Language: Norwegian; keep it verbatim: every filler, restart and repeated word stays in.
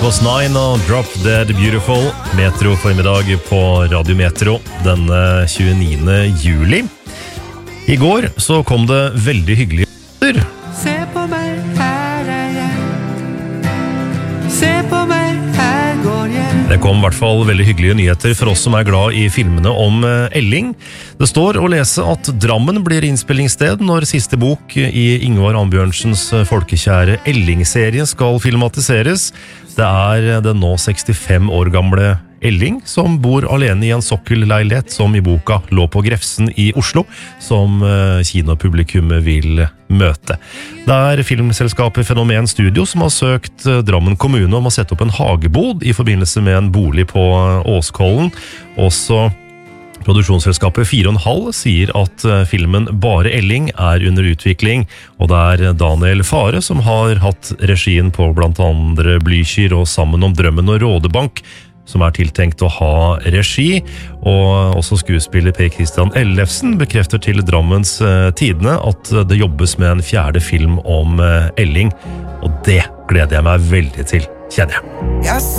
was nine og Drop Dead Beautiful. Metro formiddag på Radio Metro denne tjueniende juli. I går så kom det veldig hyggelige nyheter. Se på meg, her er jeg. Se på meg, her går jeg. Det kom i hvert fall veldig hyggelige nyheter for oss som er glad i filmene om Elling. Det står å lese at Drammen blir innspillingssted når siste bok i Ingvar Ambjørnsens folkekjære Elling-serie skal filmatiseres. Det er den nå sekstifem år gamle Elling som bor alene i en sokkelleilighet som i boka lå på Grefsen i Oslo, som kinopublikummet vil møte. Det er filmselskapet Fenomen Studio som har søkt Drammen kommune om å sette opp en hagebod i forbindelse med en bolig på Åskollen. Også produksjonsselskapet fire og en halv sier at filmen Bare Elling er under utvikling, og det er Daniel Fare som har hatt regien på blant andre Blücher og Sammen om drømmen og Rådebank, som er tiltenkt å ha regi, og også skuespiller Per Christian Ellefsen bekrefter til Drammens Tidende at det jobbes med en fjerde film om Elling, og det gleder jeg meg veldig til, kjenner jeg.